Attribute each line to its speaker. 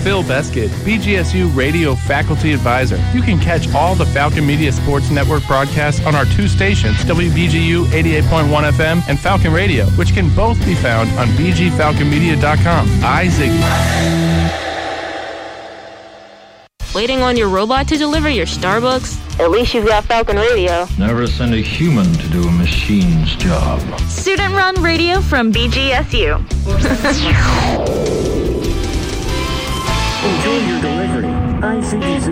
Speaker 1: Phil Beskid, BGSU Radio Faculty Advisor. You can catch all the Falcon Media Sports Network broadcasts on our two stations, WBGU 88.1 FM and Falcon Radio, which can both be found on bgfalconmedia.com. Ziggy.
Speaker 2: Waiting on your robot to deliver your Starbucks? At least you've got Falcon Radio.
Speaker 3: Never send a human to do a machine's job.
Speaker 4: Student-run radio from BGSU.
Speaker 5: Enjoy your delivery. ICD